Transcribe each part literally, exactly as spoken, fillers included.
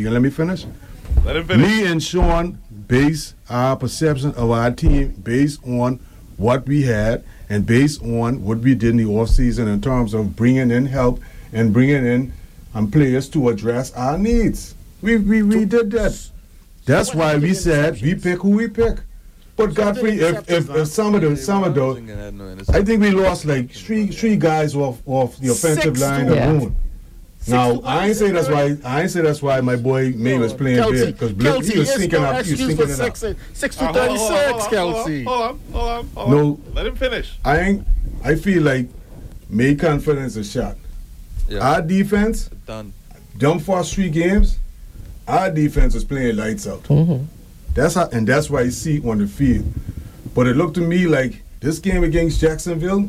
You gonna let me finish? Let him finish. Me and Sean base our perception of our team based on what we had and based on what we did in the offseason in terms of bringing in help and bringing in um, players to address our needs. We we, we did that. That's why we said we pick who we pick. But Godfrey, if, if, if some of those, some of those, I think we lost like three three guys off off the offensive line alone. Now I ain't say that's why I ain't say that's why my boy May was playing there because he was sinking up, he was sinking it up. Six to thirty-six, Kelsey. Hold on, hold on, hold on. No, let him finish. I ain't. I feel like May confidence is shot. Yeah. Our defense Done. Them first three games, our defense was playing lights out. Mm-hmm. That's how, and that's why you see it on the field. But it looked to me like this game against Jacksonville,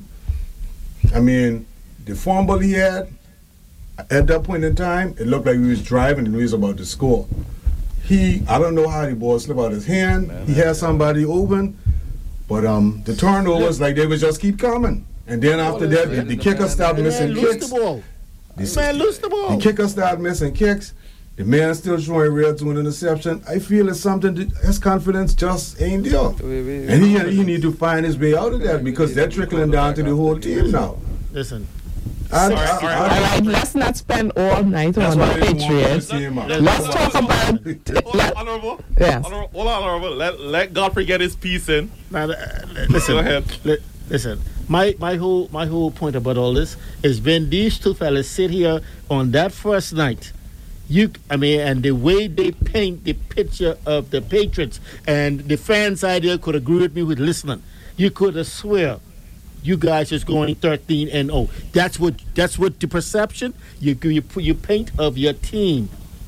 I mean, the fumble he had, at that point in time, it looked like he was driving and he was about to score. He, I don't know how the ball slipped out his hand. Man, he had somebody open, but um, the turnovers, like they would just keep coming. And then after that, the, the kicker started missing Man, kicks. lose the ball. The, Man, lose the ball. The kicker started missing kicks. The man still showing red to an interception. I feel it's something that his confidence just ain't there. And he he need to find his way out of that because they're trickling down to the whole team now. Listen. I, All right, I, all right, I, All right, let's not spend all night on the Patriots. Let's talk about. Hold on, honorable. Yes. Honorable, hold on, honorable. Let let Godfrey get his piece in. Now, uh, listen. Go ahead. Li- listen. My my whole my whole point about all this is when these two fellas sit here on that first night. You, I mean, and the way they paint the picture of the Patriots, and the fans out there could agree with me with listening. You could have swear you guys is going thirteen and oh. That's what that's what the perception you you you paint of your team.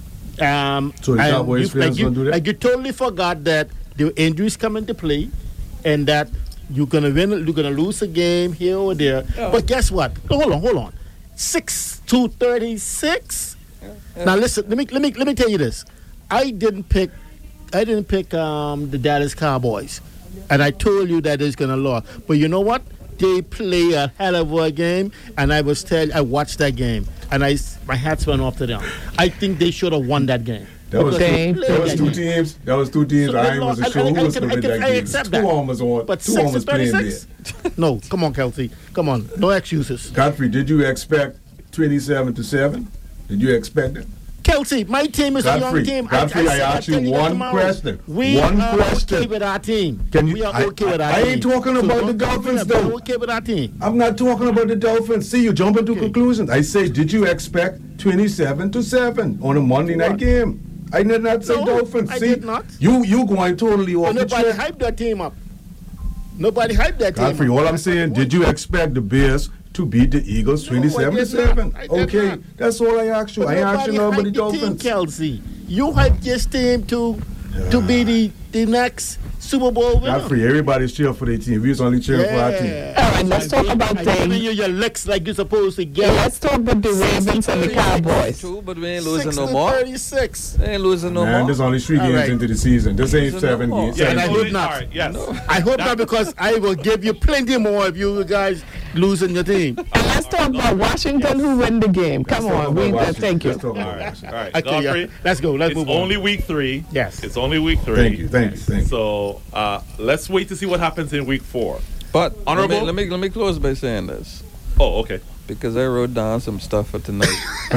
Um, So the and Cowboys you, fans like you, gonna do that? like you totally forgot that the injuries come into play, and that you're gonna win, you're gonna lose a game here or there. Oh. But guess what? Hold on, hold on. Six to thirty-six. Yeah. Now listen, let me let me let me tell you this. I didn't pick I didn't pick um, the Dallas Cowboys. And I told you that it's gonna lose. But you know what? They play a hell of a game, and I was tell I watched that game, and I my hats went off to them. I think they should have won that game. That was, Okay. two, that was two That game. teams. That was two teams. So I they ain't lost. wasn't sure I- I- who I was can- going I to can- win that I game. accept Two that. almost on. But two six to almost playing there. thirty-six. No, come on, Kelsey. Come on. No excuses. Godfrey, did you expect twenty-seven to seven? Did you expect it? Kelsey, my team is Godfrey, a young team. Godfrey, I said I'd asked you tell that one tomorrow. question. We One are question. okay with our team. Can you- we are I- okay with our I team. ain't talking about don't the come Dolphins, here, but though. We're okay with our team. I'm not talking about the Dolphins. See, you jumping to Okay. conclusions. I say, did you expect twenty-seven to seven on a Monday night What? game? I did not say No, Dolphins. I See, did not. You you going totally off But the nobody track. hyped that team up. Nobody hyped that team Godfrey, up. all I'm saying, did you expect the Bears to beat the Eagles No, I twenty-seven to did seven? not. I did Okay, not. that's all I asked you. But I ain't asked you nobody nobody hyped the team, Dolphins. Kelsey. You hyped your team to to be the, the next Super Bowl winner. Godfrey, everybody's cheering for their team. We was only cheering for our team. Yeah. All right, let's talk about I'm giving them. you your licks like you're supposed to get. Let's talk about the Ravens and the Cowboys. True, but we ain't losing Six no to more. thirty-six. We ain't losing no Man, more. there's only three All games right. into the season. This ain't Listen, seven no more. games. Yeah, And I seven hope games. not. All right, yes. I hope not, because I will give you plenty more if you guys losing your team. And let's talk about Washington, who win the game. Come Let's talk on, we, about uh, Washington. thank you. Let's talk about All right, Washington. all right. Okay, yeah. Godfrey, Let's go. Let's it's move on. only week three. Yes. It's only week three. Thank you, thank you, thank you. So uh, let's wait to see what happens in week four. But Honorable? Let me, let me let me close by saying this, Oh, okay. because I wrote down some stuff for tonight.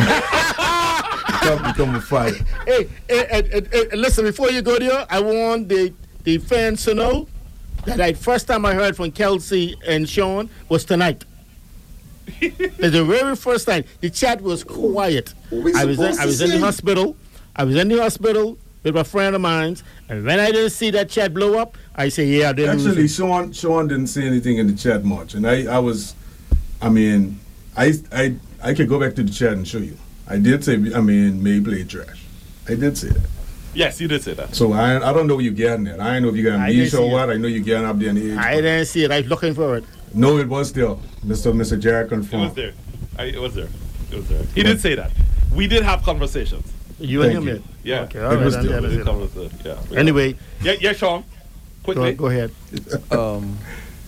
Become, become a fight. Hey, hey, hey, hey, hey, listen, before you go there, I want the, the fans to know that the first time I heard from Kelsey and Sean was tonight. That's the very first time. The chat was quiet. we I was in, supposed I to was in the say? hospital. I was in the hospital with a friend of mine, and when I didn't see that chat blow up, I say, yeah, they're Actually, losing. Sean Sean didn't say anything in the chat much, and I, I was, I mean, I I I could go back to the chat and show you. I did say, I mean, May played trash. I did say that. Yes, you did say that. So I I don't know where you're getting at. I don't know if you got I didn't amnesia see or it. what. I know you're getting up there in the age. I didn't see it. I was looking for it. No, it was still Mister Mister Jared It was confirmed. there. I, it was there. It was there. He did say that. We did have conversations. You and Thank him you. did? Yeah. Okay, all It right. was then, there. yeah, We that's did it. converse- yeah. we- Anyway, Yeah, yeah, Sean. go, Quickly. go ahead. um,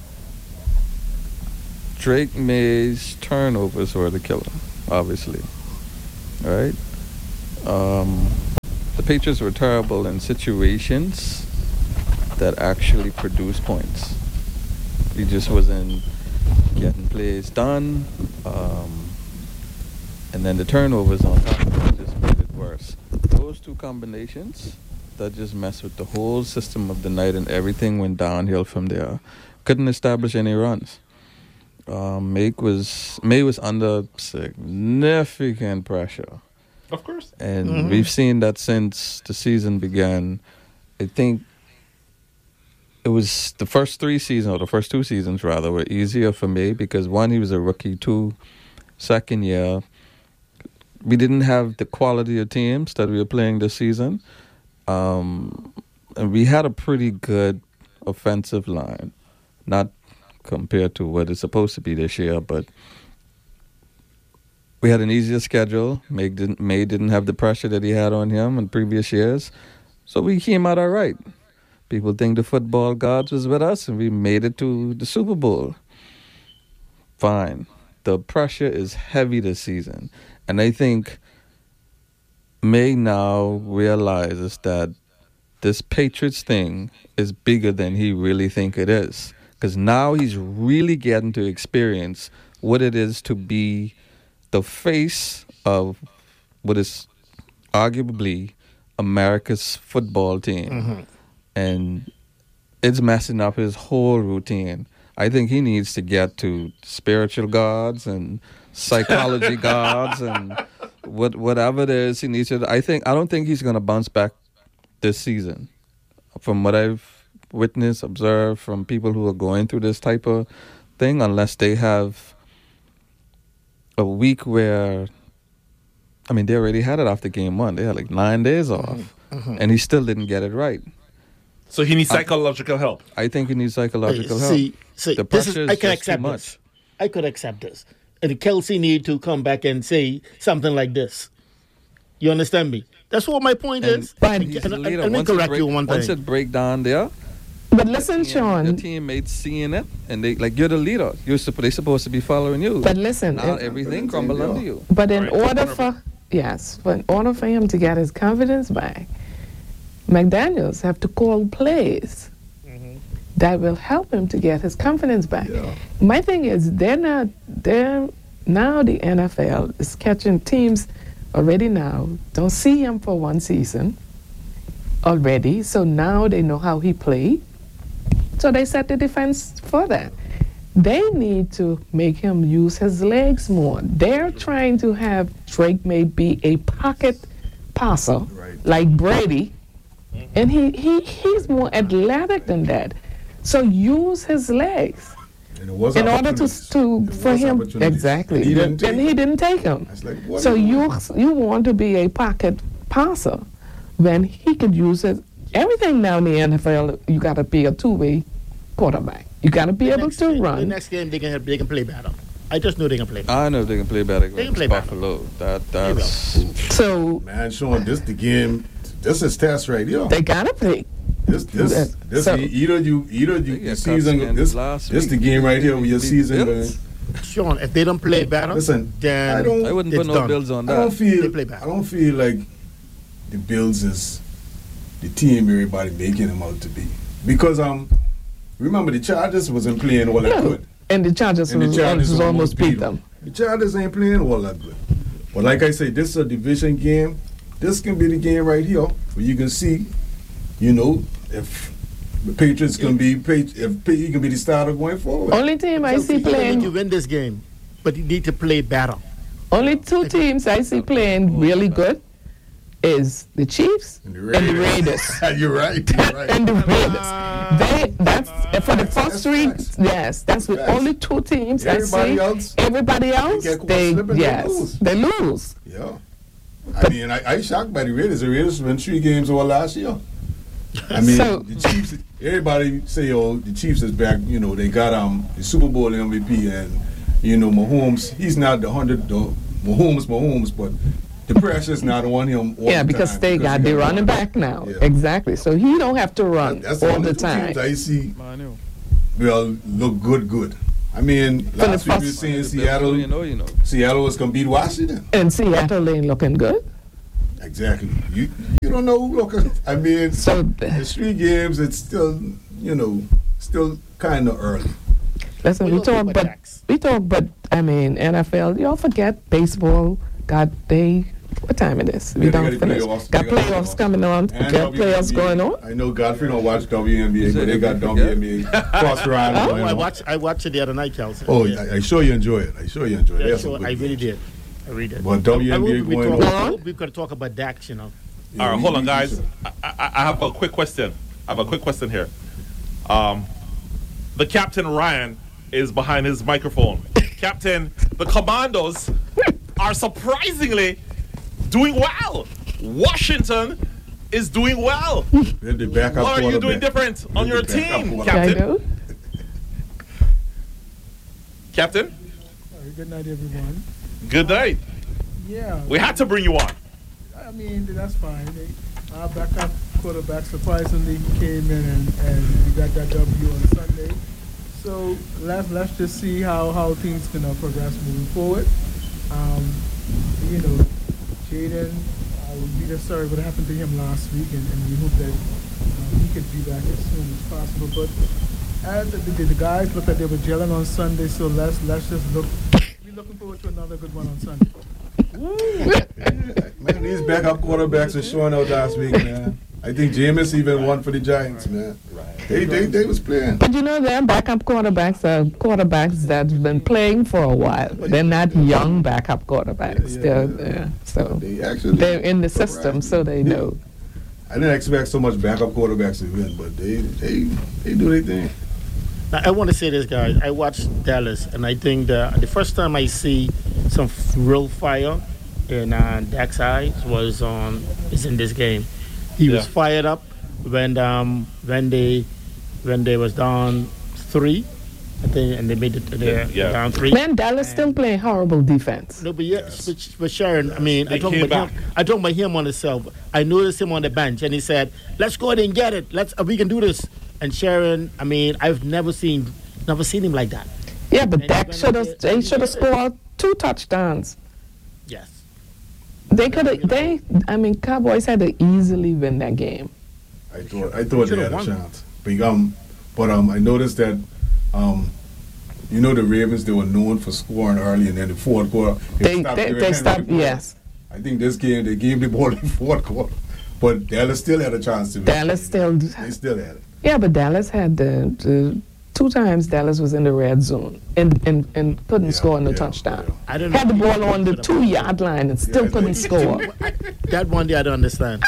Drake May's turnovers were the killer, obviously. All right. Um, Patriots were terrible in situations that actually produce points. He just wasn't getting plays done, um, and then the turnovers on top of it just made it worse. Those two combinations that just messed with the whole system of the night, and everything went downhill from there. Couldn't establish any runs. Um, Make was May was under significant pressure. Of course. And Mhm. we've seen that since the season began. I think it was the first three seasons, or the first two seasons rather, were easier for me because one, he was a rookie. Two, second year, we didn't have the quality of teams that we were playing this season. Um, and we had a pretty good offensive line, not compared to what it's supposed to be this year, but we had an easier schedule. May didn't, May didn't have the pressure that he had on him in previous years. So we came out all right. People think the football gods was with us, and we made it to the Super Bowl. Fine. The pressure is heavy this season. And I think May now realizes that this Patriots thing is bigger than he really think it is. Because now he's really getting to experience what it is to be the face of what is arguably America's football team. Mm-hmm. And it's messing up his whole routine. I think he needs to get to spiritual gods and psychology gods and what whatever it is he needs to. I think I don't think he's going to bounce back this season. From what I've witnessed, observed from people who are going through this type of thing, unless they have a week where, I mean, they already had it after game one. They had like nine days off, Mm-hmm. and he still didn't get it right. So he needs psychological help. I think he needs psychological help. See, see, The this is, pressure is I can just too accept much. this. I could accept this. And Kelsey need to come back and say something like this. You understand me? That's what my point And is. Fine. he's And, the and, leader. and let me Once it correct break- you on one Once thing. it break down there, But listen, your Sean. teammates seeing it, and they like you're the leader. You're supposed they supposed to be following you. But listen, now it- everything crumble under you. But in Right. order for yes, but in order for him to get his confidence back, McDaniels have to call plays that will help him to get his confidence back. Yeah. My thing is, they're not. They're now the N F L is catching teams already now. Don't see him for one season already, so now they know how he played. So they set the defense for that. They need to make him use his legs more. They're trying to have Drake May be a pocket passer Right. like Brady, and he, he he's more athletic than that. So use his legs And it was in order to opportunities. to It for was him opportunities. exactly. And he didn't take and he them. didn't take him. It's like, what So are you you you want to be a pocket passer when he could use it. Everything now in the N F L, you got to be a two-way quarterback. You got to be The able next to game- The run. next game, they can, have, they can play better. I just know they can play better. I know they can play better They can against play better. Buffalo. That They that's So Man, Sean, this the game. This is test right here. they got to play. This this that- this so- either you either you They your got season cuts again this last this week. the game right here where your Beat the season Bills. going. Sean, if they don't play better, Listen, then I don't I wouldn't it's put no done. bills on I don't that. feel They play back. I don't feel like the Bills is the team everybody making them out to be. Because um remember the Chargers wasn't playing all that Yeah. good. And the Chargers, And the was, Chargers was almost beat them. The Chargers ain't playing all that good. But like I say, this is a division game. This can be the game right here where you can see, you know, if the Patriots can be Pat- if Pat- he can be the starter going forward. Only team I Chelsea, see you don't need to playing, win this game, but you need to play better. only two teams I see playing really good is the Chiefs And and the Raiders. You're right. You're right. and the Raiders. They that's for the first That's three. facts. Yes, that's the Facts. only two teams I Everybody see. else, Everybody else, get caught they slipping, they yes, lose. they lose. Yeah. I mean, I, I shocked by the Raiders. The Raiders won three games over last year. I mean, So- the Chiefs. Everybody say, "Oh, the Chiefs is back." You know, they got um the Super Bowl M V P, and you know Mahomes. He's not the hundred. The Mahomes, Mahomes, but the pressure's not on him. All Yeah, the because time they because got he the got running run. back now. Yeah. Exactly. So he don't have to run That's all only the two time. teams I see. I know. Well, look good, good. I mean, the last week we were first- saying The Bills, Seattle. you know, you know. Seattle was gonna beat Washington. And Seattle ain't looking good. Exactly. You, you you don't know who looking. I mean, So it's three games. It's still, you know, still kind of early. listen, We we don't talk, talk about but Dax. we talk, but I mean, N F L. Y'all forget baseball. Got they. What time it is? We Yeah, they don't got the finish. playoffs. Got They got playoffs playoffs. coming on. And Got W N B A. playoffs going on. I know Godfrey don't watch W N B A, You but said they if got you W forget. N B A cross around. Oh, going I on. watched I watched it the other night, Kelsey. Oh, yeah. I, I sure you enjoy it. I sure you enjoy it. Yeah, There's sure, some good I really games. did. I really did. But W N B A I hope we going talk- on. I hope we could talk about Dax, you know. Yeah, All right, we- hold on, we- guys. I, I, I have a quick question. I have a quick question here. Um, the Captain Ryan is behind his microphone. Captain, the Commandos are surprisingly doing well. Washington is doing well. They're the backup What are you doing quarterback. different on They're your the backup team, quarterback. I Captain? do. Captain, All right, good night, everyone. good night. Yeah, We had to bring you on. I mean, that's fine. They, our backup quarterback surprisingly came in and, and we got that W on Sunday. So let's, let's just see how, how things can uh, progress moving forward. Um, you know, Jaden, uh, we just sorry what happened to him last week, and, and we hope that uh, he could be back as soon as possible. But as the, the, the guys look like they were gelling on Sunday, so let's let's just look. We're looking forward to another good one on Sunday. Man, these backup quarterbacks are showing out last week, man. I think Jameis even won for the Giants, man. They, they they was playing. But you know, their backup quarterbacks are quarterbacks that've been playing for a while. They're not young backup quarterbacks. Yeah, They're, yeah. yeah, so They actually they're in the system, so they Yeah. know. I didn't expect so much backup quarterbacks to win, but they they they do their thing. Now, I want to say this, guys. I watched Dallas, and I think the the first time I see some f- real fire in uh, Dak's eyes was on is in this game. He was Yeah. fired up when um when they when they was down three, I think, and they made it they're Yeah. down three. Man, Dallas still playing horrible defense. No, but yeah, but, but Sharon, I mean, They I talk came about back. him. I talk about him on himself. I noticed him on the bench, and he said, "Let's go ahead and get it. Let's uh, we can do this." And Sharon, I mean, I've never seen never seen him like that. Yeah, but And Dak he's should gonna have. get- They he should have did it. scored two touchdowns. Yes. They could have. They. I mean, Cowboys had to easily win that game. I thought I thought they Should've had a won. chance. But um, but um, I noticed that um, you know the Ravens, they were known for scoring early, and then the fourth quarter They. stopped They. giving They Henry stopped. the ball. Yes. I think this game they gave the ball in the fourth quarter, but Dallas still had a chance to win. Dallas still. They still had it. Yeah, but Dallas had the, the two times Dallas was in the red zone and and, and couldn't Yeah, score no yeah, touchdown. yeah. I don't Had the know. ball on the two yard line and still Yeah, couldn't they- score. That one day I don't understand.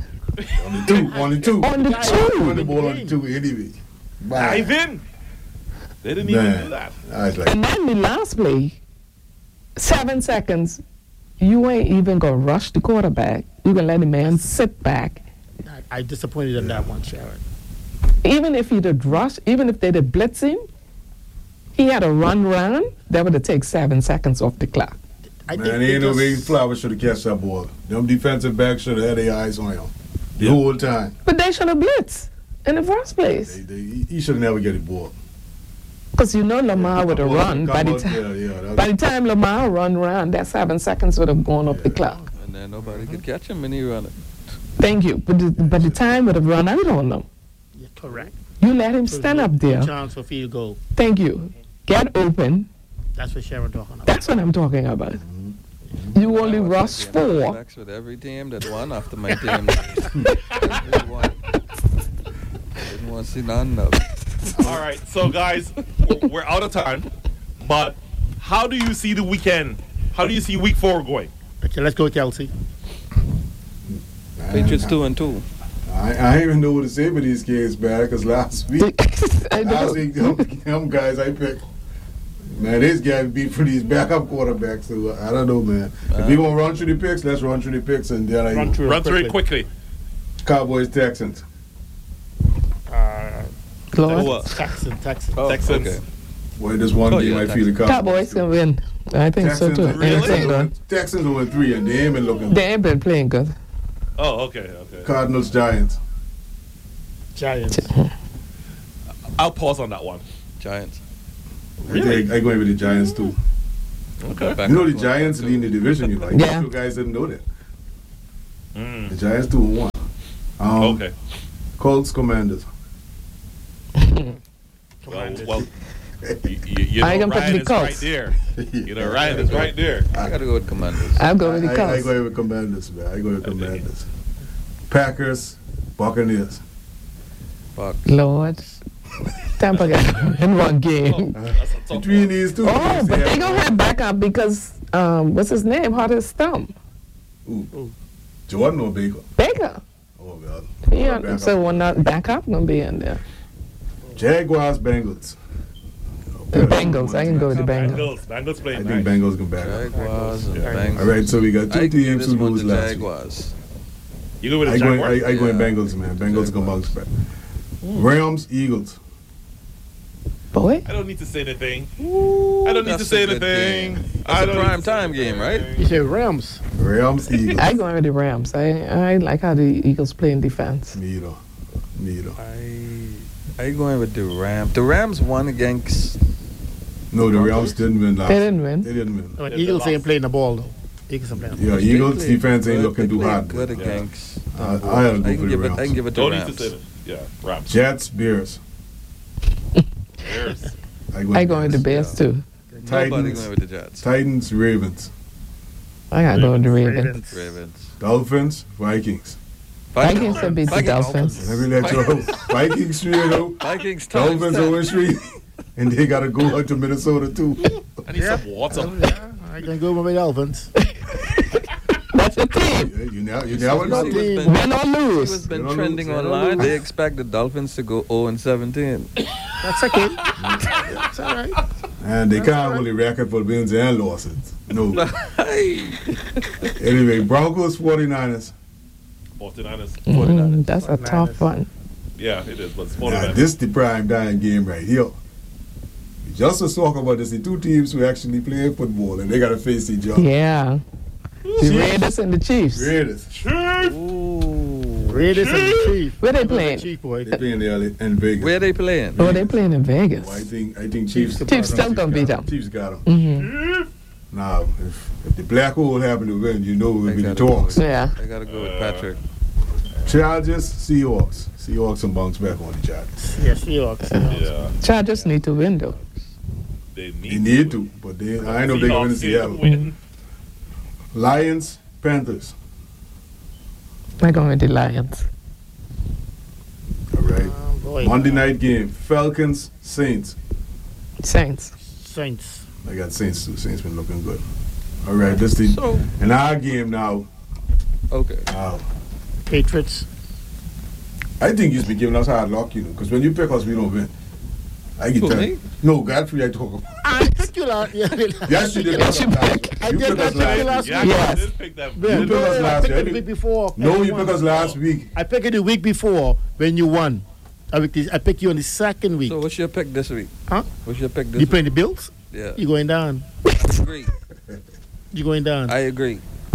On the two, on the two, On the Guy- two. on the ball on the two anyway. Bye. Dive in. They didn't even Man. do that. I was like, And then the last play, seven seconds, you ain't even gonna rush the quarterback. You gonna let the man sit back. I, I disappointed in that one, Sharon. Even if he'd have rushed, even if they'd have blitzed him, he had a run round, that would have taken seven seconds off the clock. I man, think ain't they no way just- Flowers should have catch that ball. Them defensive backs should have had their eyes on him the Yeah. whole time. But they should have blitzed in the first They, place. they, he should never get the ball. Because you know Lamar would have Come on, run. come By the, on, time, yeah, yeah, that- by the time Lamar run around, that seven seconds would have gone off the clock. And then nobody could catch him when he run it. Thank you. But the, but the time would have run out on them. Yeah, correct. You let him So stand no- up no there. chance for field goal. Thank you. Get open. That's what Sharon talking about. That's what I'm talking about. You only I was rush like, yeah, four. relax with every team that won after my team. Everyone. Didn't want to see none of it. All right, so guys, we're- we're out of time. But how do you see the weekend? How do you see week four going? Okay, let's go, Kelsey. Man, Patriots two and two. I, I don't even know what to say for these kids, man, because last week, I last know. week, them, them guys I picked, man, these guys beat for these backup quarterbacks. So I don't know, man. If we going to run through the picks, let's run through the picks. And then I Run through Run through it quickly. quickly. Cowboys, Texans. Uh, Lord. Who, uh, Texan, Texan. Oh, Texans. okay. Well, there's one Oh, game yeah, I feel the Cowboys. Cowboys can win. I think so Texans, too. are- Really? Anything good. Texans won three, and they ain't been looking. They ain't been playing good. Oh, okay, okay. Cardinals, Giants. Giants. I'll pause on that one. Giants. Really? I, think I go in with the Giants too. Okay. Back You know up the one, Giants two. lead the division. You know, Yeah. you guys didn't know that. Mm. The Giants two and one. Um, Okay. Colts Commanders. Well, well you, you, you I know ain't gonna pick Ryan the is right Colts. there. You know Ryan is right there. I gotta go with Commanders. I'll go with the I, I, I Colts. go with Commanders, man. I go with I dig it. Commanders. Packers, Buccaneers. Bucks. Lord. Tampa got in one Oh, game. that's a tough Between one. these two, Oh, teams, but they they have- gonna have backup because um, what's his name? Hard as thumb. Ooh. Jordan or Baker? Baker. Oh, God. Yeah. Backup. So one not backup gonna be in there. Jaguars, Bengals. The Bengals. I can go with the Bengals. Bengals. Bengals I playing think nice. Bengals can back up. Jaguars and Yeah. Bengals. All right, so we got two I give teams this who one lose to last week. Jaguars. You go with I the go, Jaguars? I, I go in Yeah. Bengals, man. Bengals can bounce back. Rams, Eagles. Boy. I don't need to say anything. I don't need to That's say a good anything. game. I That's a don't need prime to say time game, right? anything. You say Rams. Rams, Eagles. I going with the Rams. I I like how the Eagles play in defense. Me either. Me either. I I going with the Rams. The Rams won against. No, the Rams didn't win last They didn't win. They didn't win. I mean, They Eagles lost. ain't playing the ball though. Eagles are playing. Yeah, They Eagles played defense ain't good- looking they too played hot. Good Yeah. against. I, I had to go I for can the give it. Rams. I can give it to Don't need Rams. to say that. Yeah, Rams. Jets, Bears. Bears. I go I going with the Bears Yeah. too. Nobody Titans. going with the Jets. Titans, Ravens. I gotta go with the Ravens. Ravens. Ravens. Dolphins, Vikings. Vikings will beat the Vikings. Dolphins. Let me let you know. Vikings three and oh. Vikings. times Dolphins ten. oh and three. And they got to go out to Minnesota too. I need some water. Yeah, I can go with my Dolphins. That's a team. Yeah, you now you never You know. see what's team. been- Win or see lose. what's been Win or trending lose, win or online? lose. They expect the Dolphins to go oh and seventeen. That's okay. That's all right. And they can't really record for wins and losses. No. Hey. Anyway, Broncos, 49ers. forty-niners. Mm, that's a tough forty-niners. one. Yeah, it is, but it's Now, forty-niners. this the prime time game right here. Just to talk about this, the two teams who actually play football and they got to face each other. Yeah. The Raiders and the Chiefs. Raiders. Ooh. Raiders and the Chiefs. Where they Those are playing? Chief boy. They play in, the, in Vegas. Where they playing? Oh, they playing in Vegas. Well, I think I think Chiefs. Chiefs still gonna beat them. Chiefs got them. Mm-hmm. Now, if, if the black hole happen to win, you know it They will be the gotta go talks. with- Yeah. I gotta go with Patrick. Chargers, Seahawks. Seahawks and bounce back on the Chargers. Yes, Seahawks. Seahawks. Yeah, Chargers need to win though. they need, They need to, but they, I know they're going to Seahawks need to Seattle. win. Lions, Panthers. I'm going with the Lions. All right. Oh, boy. Monday night game. Falcons, Saints. Saints. Saints. I got Saints too. Saints been looking good. All right, this the So in our game now. okay. Uh, Patriots. I think you've been giving us hard luck, you know, because when you pick us, we don't win. I get Who, that. me? No, Godfrey, I talk about. I picked you last. Yeah, Yes, you did. Yes, you last pick. week. I You did picked us that last last week. week. Yeah, Yes. I did pick them. Yeah, You picked us I last picked it week. the week before. No, and you won. picked us last week. I picked it the week before when you won. I picked, this, I picked you on the second week. So what's your pick this week? Huh? What's your pick this You week? playing the Bills? Yeah. You going down? I agree. You going down? I agree.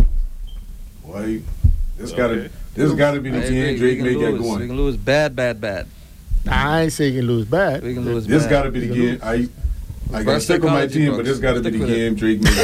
Why? This Okay. gotta, this gotta be I the agree. team We Drake can may get lose. We going. can lose bad, bad, bad. I ain't saying you can lose bad. We can lose This bad. gotta be the We game. can I, I gotta Reverse stick with my psychology, team, but Brooks. this gotta be Stick the with it. game Drake may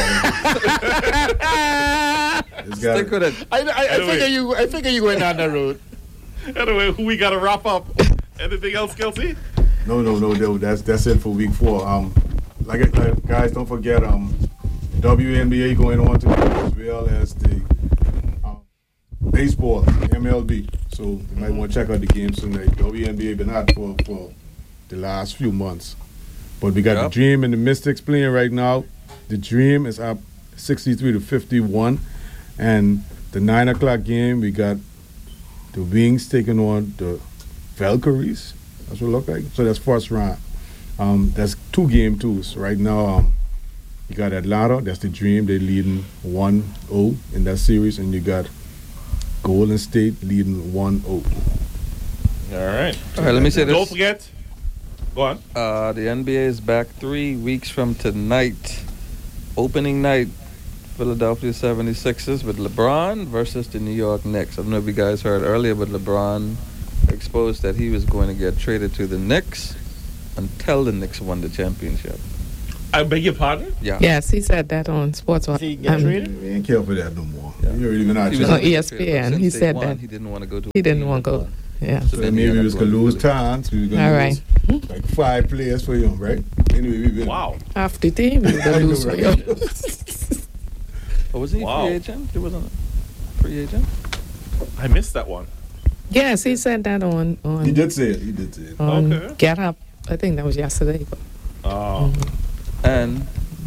get. This Stick gotta, with it. I, I, I Anyway. figure you. I figure you going down that road. Anyway, who we got to wrap up? Anything else, Kelsey? no, no, no, no. That's that's it for week four. Um, like, like guys, don't forget um, W N B A going on today as well as the um, baseball M L B. So you might want to check out the games tonight. W N B A been hot for for the last few months, but we got the Yep. Dream and the Mystics playing right now. The Dream is up sixty-three to fifty-one, and the nine o'clock game we got the Wings taking on the Valkyries. That's what it look like. So that's first round. Um, that's two game twos right now. Um, you got Atlanta. That's the Dream. They're leading one oh in that series, and you got Golden State leading one oh. All right. All right, let me say Don't this. forget. Go on. Uh, the N B A is back three weeks from tonight. Opening night, Philadelphia seventy-sixers with LeBron versus the New York Knicks. I don't know if you guys heard earlier, but LeBron exposed that he was going to get traded to the Knicks until the Knicks won the championship. I beg your pardon? Yeah. Yes, he said that on Sports Watch. He get Um, traded? We ain't care for that no more. Yeah. You're even out He was on there. E S P N, Since he day said one, that. he didn't want to go to. He didn't want to go. Yeah. So then he maybe ended we up was gonna going lose to- chance. We was gonna All lose right. like five players for him, right? Anyway, we been Wow. Half the team, you I know, lose for right? you. Oh, wasn't he Wow. free agent? He wasn't a free agent. I missed that one. Yes, he said that on on, He did say it. He did say it. on Okay. Get Up. I think that was yesterday. But, Oh. And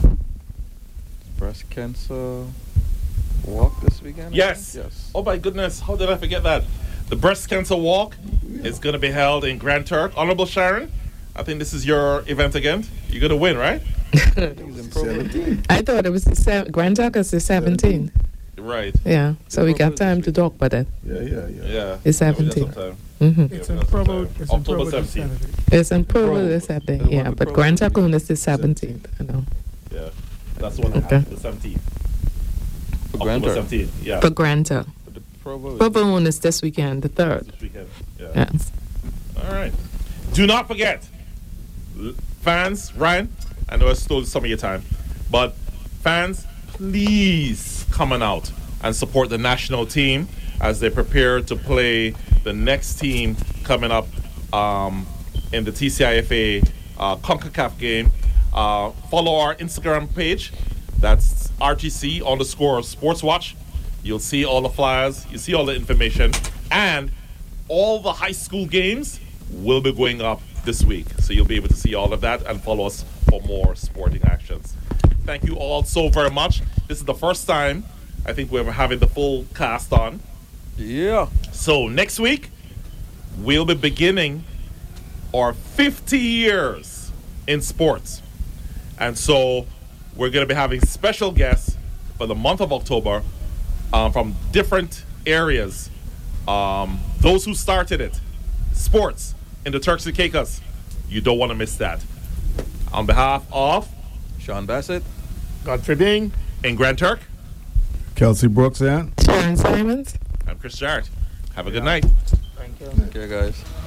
breast cancer walk this weekend. I Yes. think? Yes. Oh my goodness, how did I forget that? The breast cancer walk is going to be held in Grand Turk. Honorable Sharon, I think this is your event again. You're going to win, right? He's in Provo. seventeen. I thought it was the sev- Grand Tuck is the seventeenth. Right. Yeah, so we got time to talk about it. Yeah, yeah, yeah. Yeah. It's Yeah, we got seventeen. some time. hmm It's in that's Provo. okay. It's in October Provo this seventeenth. Saturday. It's in Provo Provo. this Saturday, The one yeah, in but Provo. Grand Tuck is the seventeenth. I know. Yeah. That's the one that Okay. happened, the seventeenth. For Grand October Turk. seventeenth, yeah. For Grand Tuck. But the Provo is- Provo is this weekend, the third. This weekend. Yeah. Yes. All right. Do not forget, l- fans, Ryan, I know I stole some of your time, but fans, please come on out and support the national team as they prepare to play the next team coming up um, in the T C I F A uh, CONCACAF game. Uh, follow our Instagram page. That's R T C underscore Sports Watch. You'll see all the flyers. You see all the information. And all the high school games will be going up this week. So you'll be able to see all of that and follow us for more sporting actions. Thank you all so very much. This is the first time I think we're having the full cast on. Yeah. So next week, we'll be beginning our fifty years in sports. And so we're going to be having special guests for the month of October um, from different areas. Um, those who started it, sports in the Turks and Caicos. You don't want to miss that. On behalf of Sean Bassett. Godfrey Bing. In Grand Turk, Kelsey Brooks and Sharon Simons. I'm Chris Jarrett. Have a good night. Thank you. Okay, guys.